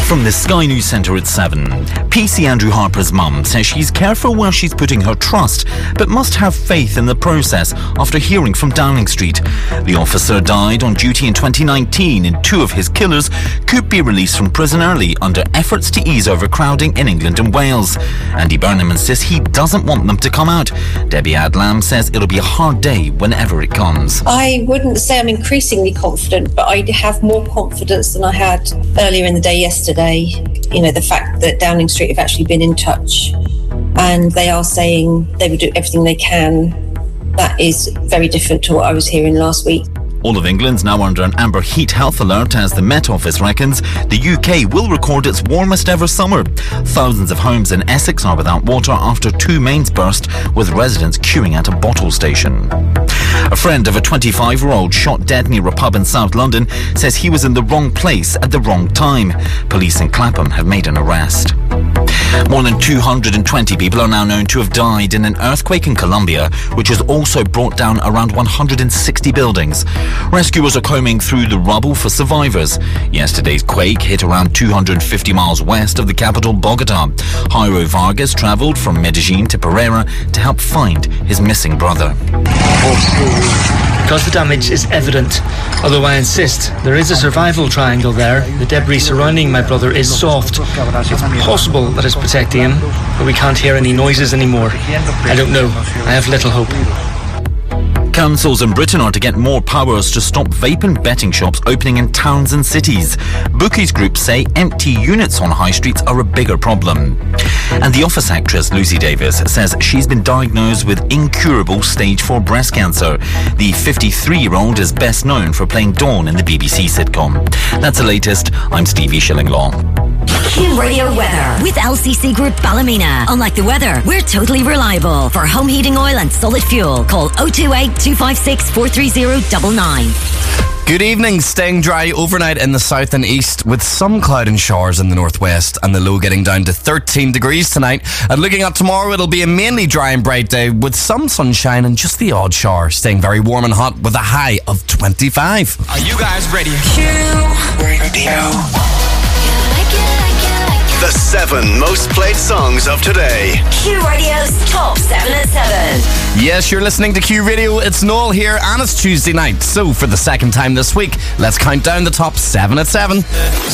From the Sky News Centre at 7, PC Andrew Harper's mum says she's careful where she's putting her trust, but must have faith in the process after hearing from Downing Street. The officer died on duty in 2019 and two of his killers could be released from prison early under efforts to ease overcrowding in England and Wales. Andy Burnham insists he doesn't want them to come out. Debbie Adlam says it'll be a hard day whenever it comes. I wouldn't say I'm increasingly confident, but I have more confidence than I had earlier in the day yesterday. You know, the fact that Downing Street have actually been in touch and they are saying they will do everything they can, that is very different to what I was hearing last week. All of England's now under an amber heat health alert as the Met Office reckons the UK will record its warmest ever summer. Thousands of homes in Essex are without water after two mains burst, with residents queuing at a bottle station. A friend of a 25-year-old shot dead near a pub in South London says he was in the wrong place at the wrong time. Police in Clapham have made an arrest. More than 220 people are now known to have died in an earthquake in Colombia, which has also brought down around 160 buildings. Rescuers are combing through the rubble for survivors. Yesterday's quake hit around 250 miles west of the capital, Bogota. Jairo Vargas travelled from Medellin to Pereira to help find his missing brother. Because the damage is evident, although I insist there is a survival triangle there. The debris surrounding my brother is soft. It's possible that it's protecting him, but we can't hear any noises anymore. I don't know. I have little hope. Councils in Britain are to get more powers to stop vape and betting shops opening in towns and cities. Bookies groups say empty units on high streets are a bigger problem. And the Office actress Lucy Davis says she's been diagnosed with incurable stage 4 breast cancer. The 53-year-old is best known for playing Dawn in the BBC sitcom. That's the latest. I'm Stevie Shillinglaw. Q Radio weather with LCC Group Ballymena. Unlike the weather, we're totally reliable. For home heating oil and solid fuel, call 028 256 43099. Good evening. Staying dry overnight in the south and east with some cloud and showers in the northwest, and the low getting down to 13 degrees tonight. And looking at tomorrow, it'll be a mainly dry and bright day with some sunshine and just the odd shower. Staying very warm and hot with a high of 25. Are you guys ready? Q Radio. The 7 most played songs of today. Q Radio's Top 7 at 7. Yes, you're listening to Q Radio. It's Noel here, and it's Tuesday night. So for the second time this week, let's count down the top 7 at 7.